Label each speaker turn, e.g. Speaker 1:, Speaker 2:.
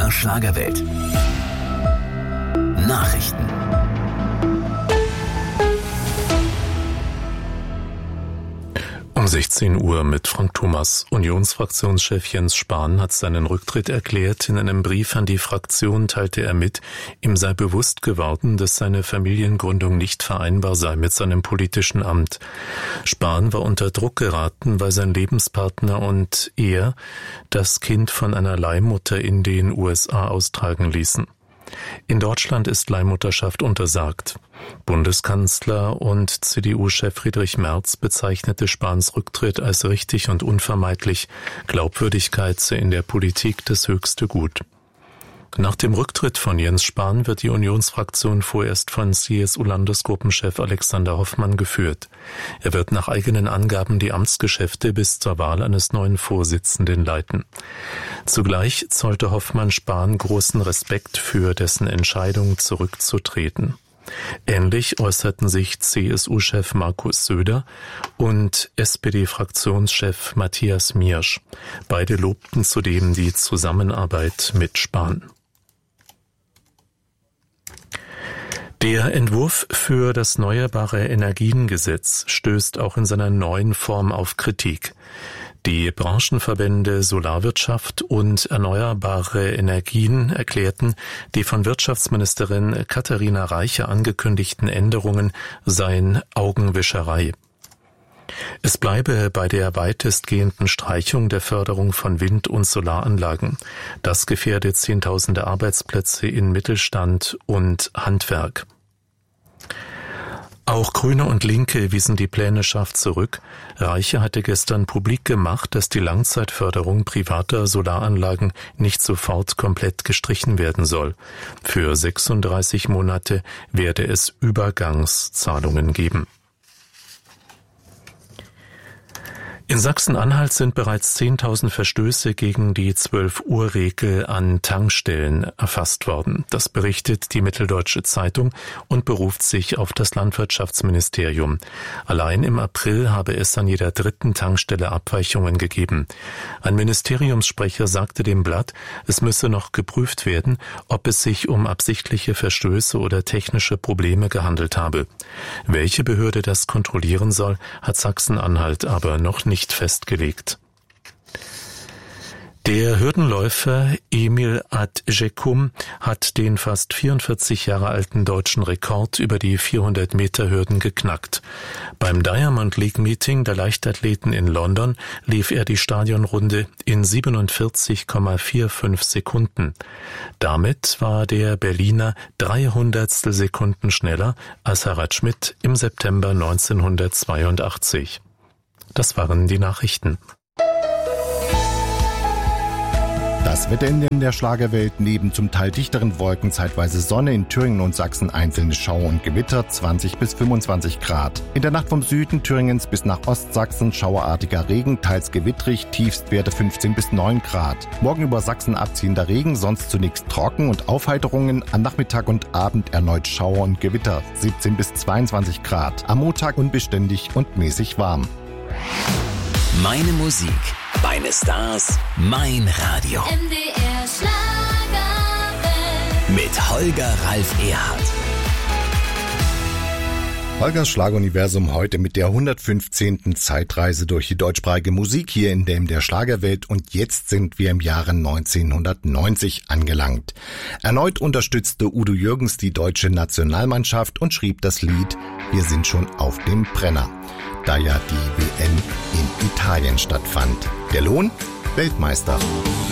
Speaker 1: MDR Schlagerwelt. Nachrichten.
Speaker 2: Um 16 Uhr mit Frank Thomas. Unionsfraktionschef Jens Spahn hat seinen Rücktritt erklärt. In einem Brief an die Fraktion teilte er mit, ihm sei bewusst geworden, dass seine Familiengründung nicht vereinbar sei mit seinem politischen Amt. Spahn war unter Druck geraten, weil sein Lebenspartner und er das Kind von einer Leihmutter in den USA austragen ließen. In Deutschland ist Leihmutterschaft untersagt. Bundeskanzler und CDU-Chef Friedrich Merz bezeichnete Spahns Rücktritt als richtig und unvermeidlich. Glaubwürdigkeit sei in der Politik das höchste Gut. Nach dem Rücktritt von Jens Spahn wird die Unionsfraktion vorerst von CSU-Landesgruppenchef Alexander Hoffmann geführt. Er wird nach eigenen Angaben die Amtsgeschäfte bis zur Wahl eines neuen Vorsitzenden leiten. Zugleich zollte Hoffmann Spahn großen Respekt für dessen Entscheidung, zurückzutreten. Ähnlich äußerten sich CSU-Chef Markus Söder und SPD-Fraktionschef Matthias Miersch. Beide lobten zudem die Zusammenarbeit mit Spahn. Der Entwurf für das Erneuerbare Energiengesetz stößt auch in seiner neuen Form auf Kritik. Die Branchenverbände Solarwirtschaft und Erneuerbare Energien erklärten, die von Wirtschaftsministerin Katharina Reiche angekündigten Änderungen seien Augenwischerei. Es bleibe bei der weitestgehenden Streichung der Förderung von Wind- und Solaranlagen. Das gefährdet Zehntausende Arbeitsplätze in Mittelstand und Handwerk. Auch Grüne und Linke wiesen die Pläne scharf zurück. Reiche hatte gestern publik gemacht, dass die Langzeitförderung privater Solaranlagen nicht sofort komplett gestrichen werden soll. Für 36 Monate werde es Übergangszahlungen geben. In Sachsen-Anhalt sind bereits 10.000 Verstöße gegen die 12-Uhr-Regel an Tankstellen erfasst worden. Das berichtet die Mitteldeutsche Zeitung und beruft sich auf das Landwirtschaftsministerium. Allein im April habe es an jeder dritten Tankstelle Abweichungen gegeben. Ein Ministeriumssprecher sagte dem Blatt, es müsse noch geprüft werden, ob es sich um absichtliche Verstöße oder technische Probleme gehandelt habe. Welche Behörde das kontrollieren soll, hat Sachsen-Anhalt aber noch nicht festgelegt. Der Hürdenläufer Emil Adjekum hat den fast 44 Jahre alten deutschen Rekord über die 400-Meter-Hürden geknackt. Beim Diamond League Meeting der Leichtathleten in London lief er die Stadionrunde in 47,45 Sekunden. Damit war der Berliner 300 Sekunden schneller als Harald Schmidt im September 1982. Das waren die Nachrichten.
Speaker 3: Das Wetter in der Schlagerwelt: neben zum Teil dichteren Wolken zeitweise Sonne, in Thüringen und Sachsen einzelne Schauer und Gewitter, 20 bis 25 Grad. In der Nacht vom Süden Thüringens bis nach Ostsachsen schauerartiger Regen, teils gewittrig, Tiefstwerte 15 bis 9 Grad. Morgen über Sachsen abziehender Regen, sonst zunächst trocken und Aufheiterungen, am Nachmittag und Abend erneut Schauer und Gewitter, 17 bis 22 Grad. Am Montag unbeständig und mäßig warm.
Speaker 1: Meine Musik, meine Stars, mein Radio.
Speaker 4: MDR Schlagerwelt.
Speaker 1: Mit Holger Ralf Erhardt.
Speaker 3: Holgers Schlageruniversum heute mit der 115. Zeitreise durch die deutschsprachige Musik hier in der Schlagerwelt, und jetzt sind wir im Jahre 1990 angelangt. Erneut unterstützte Udo Jürgens die deutsche Nationalmannschaft und schrieb das Lied Wir sind schon auf dem Brenner, da ja die WM in Italien stattfand. Der Lohn? Weltmeister.